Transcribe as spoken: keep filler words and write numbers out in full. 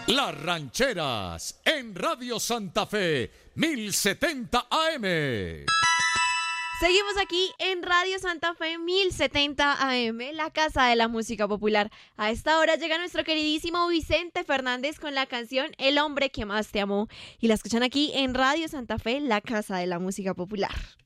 Las Rancheras, en Radio Santa Fe, mil setenta A M. Seguimos aquí en Radio Santa Fe mil setenta A M, la casa de la música popular. A esta hora llega nuestro queridísimo Vicente Fernández con la canción El hombre que más te amó. Y la escuchan aquí en Radio Santa Fe, la casa de la música popular.